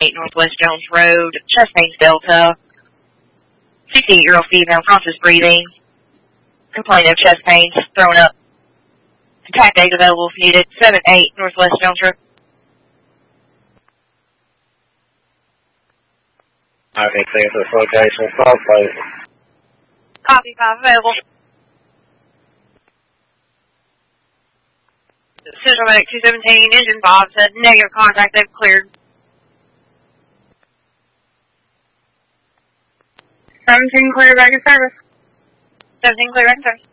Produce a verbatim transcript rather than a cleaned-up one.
eight Northwest Jones Road, chest pains Delta. sixty-eight-year-old female, conscious breathing. Complaint of chest pains, throwing up. Contact aid available if needed. seven eight Northwest Jones Road. I can see this location. Call, please. Copy, five available. Central Medic two seventeen, engine Bob said negative contact, they've cleared. seventeen clear back in service. seventeen clear back in service.